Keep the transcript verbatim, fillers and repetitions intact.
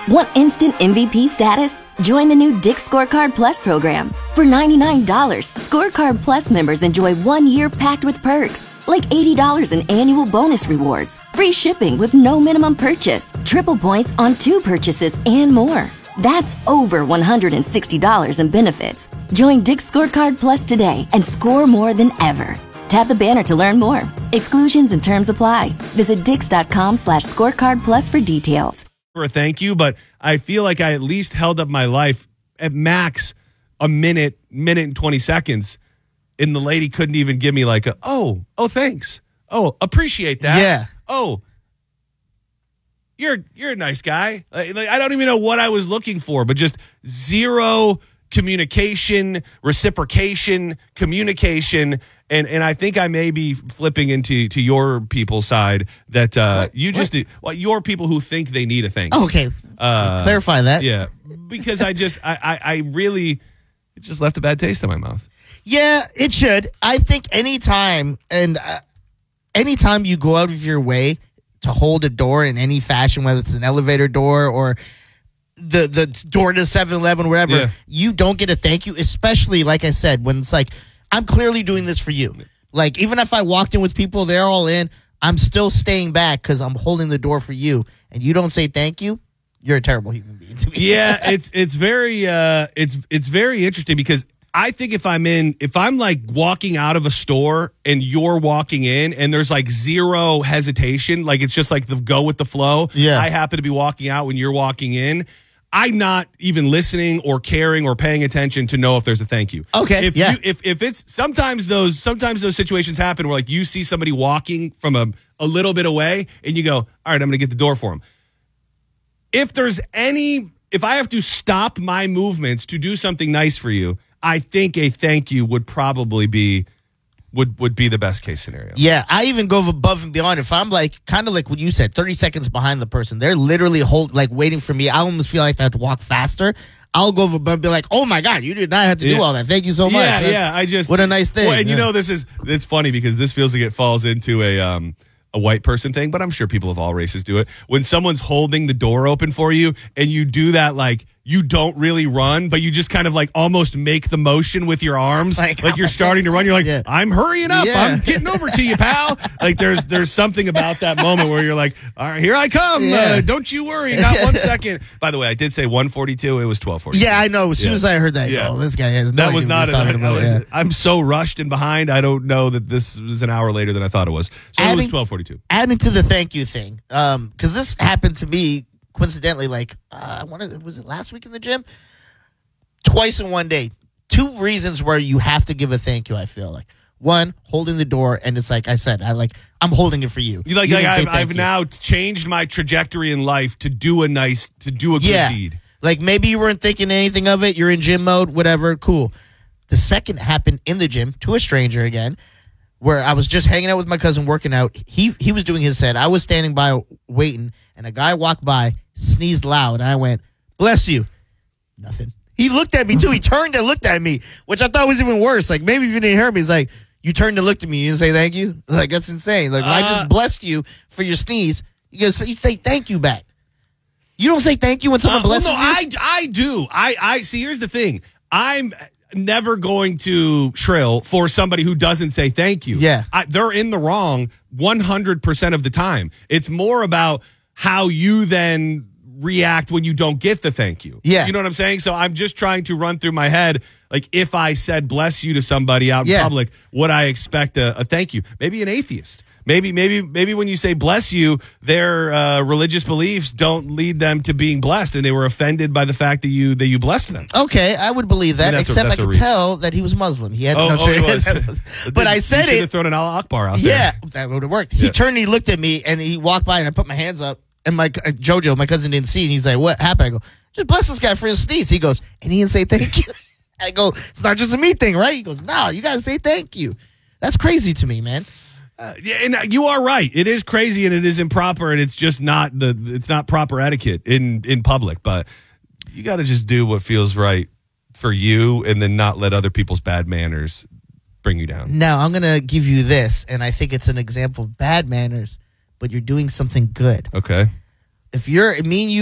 Want instant M V P status? Join the new Dick's Scorecard Plus program. For ninety-nine dollars, Scorecard Plus members enjoy one year packed with perks, like eighty dollars in annual bonus rewards, free shipping with no minimum purchase, triple points on two purchases, and more. That's over one hundred sixty dollars in benefits. Join Dick's Scorecard Plus today and score more than ever. Tap the banner to learn more. Exclusions and terms apply. Visit dix.com slash scorecard plus for details. For a thank you, but I feel like I at least held up my life at max a minute, minute and twenty seconds, and the lady couldn't even give me like a, oh, oh, thanks. Oh, appreciate that. Yeah. Oh, you're you're a nice guy. Like, like, I don't even know what I was looking for, but just zero communication, reciprocation, communication. And and I think I may be flipping into to your people's side that uh, What? you just What? well, your people who think they need a thank you. Oh, okay. Uh, Clarify that. Yeah, because I just I, I I really it just left a bad taste in my mouth. Yeah, it should. I think anytime and uh, anytime you go out of your way to hold a door in any fashion, whether it's an elevator door or the the door to seven eleven, wherever, Yeah. you don't get a thank you, especially, like I said, when it's like, I'm clearly doing this for you. Like, even if I walked in with people, they're all in, I'm still staying back because I'm holding the door for you, and you don't say thank you, you're a terrible human being to me. Yeah, it's it's very uh, it's it's very interesting because I think if I'm in if I'm like walking out of a store and you're walking in and there's like zero hesitation, like it's just like the go with the flow. Yeah. I happen to be walking out when you're walking in. I'm not even listening or caring or paying attention to know if there's a thank you. Okay, If yeah. you, if if it's sometimes those sometimes those situations happen where like you see somebody walking from a, a little bit away and you go, all right, I'm going to get the door for them. If there's any, if I have to stop my movements to do something nice for you, I think a thank you would probably be would would be the best case scenario. Yeah, I even go above and beyond. If I'm like, kind of like what you said, thirty seconds behind the person, they're literally hold, like waiting for me. I almost feel like I have to walk faster. I'll go above and be like, oh my God, you did not have to Yeah. do all that. Thank you so much. Yeah, That's- yeah. I just What a nice thing. Well, and you Yeah. know, this is it's funny because this feels like it falls into a um a white person thing, but I'm sure people of all races do it. When someone's holding the door open for you and you do that, like you don't really run, but you just kind of like almost make the motion with your arms, Like, like, you're starting to run. You're like, Yeah. I'm hurrying up. Yeah. I'm getting over to you, pal. Like there's there's something about that moment where you're like, all right, here I come. Yeah. Uh, don't you worry. Not one second. By the way, I did say one forty-two. It was twelve forty-two. Yeah, I know. As soon Yeah. as I heard that, Yeah. oh, this guy has no That idea was what not. he's A, talking about. Yeah. I'm so rushed and behind. I don't know that this was an hour later than I thought it was. So it was Adding- twelve forty-two. Adding to the thank you thing, um, because this happened to me coincidentally. Like, uh, I wanted, was it last week in the gym? Twice in one day. Two reasons where you have to give a thank you. I feel like one, holding the door, and it's like I said, I like I'm holding it for you. You like, You like didn't say I've, thank I've you. now changed my trajectory in life to do a nice, to do a good yeah. deed. Like maybe you weren't thinking anything of it. You're in gym mode, whatever. Cool. The second happened in the gym to a stranger again, where I was just hanging out with my cousin working out. He he was doing his set. I was standing by waiting, and a guy walked by, sneezed loud, and I went, "Bless you." Nothing. He looked at me too. He turned and looked at me, which I thought was even worse. Like maybe if you didn't hear me, he's like, "You turned and looked at me. You didn't say thank you." Like that's insane. Like I Uh, just blessed you for your sneeze. You go, so you say thank you back. You don't say thank you when someone Uh, well, blesses no, you. I, I do. I, I see. Here's the thing. I'm never going to shrill for somebody who doesn't say thank you. Yeah. I, they're in the wrong one hundred percent of the time. It's more about how you then react when you don't get the thank you. Yeah. You know what I'm saying? So I'm just trying to run through my head, like if I said bless you to somebody out in Yeah. public, would I expect a, a thank you? Maybe an atheist. Maybe, maybe, maybe when you say bless you, their uh, religious beliefs don't lead them to being blessed, and they were offended by the fact that you that you blessed them. Okay, I would believe that, I mean, that's a- except that's I a could reach. tell that he was Muslim. He had Oh, no oh, he was. but I said you should it. have thrown an Allah Akbar out there. Yeah, that would have worked. He Yeah. turned and he looked at me and he walked by and I put my hands up and my uh, Jojo, my cousin, didn't see and he's like, "What happened?" I go, "Just bless this guy for his sneeze." He goes, and he didn't say thank you. I go, "It's not just a me thing, right?" He goes, "No, you gotta say thank you." That's crazy to me, man. Uh, yeah, and you are right. It is crazy and it is improper, and it's just not the it's not proper etiquette in in public. But you got to just do what feels right for you, and then not let other people's bad manners bring you down. Now I'm gonna give you this, and I think it's an example of bad manners, but you're doing something good. Okay. If you're me and you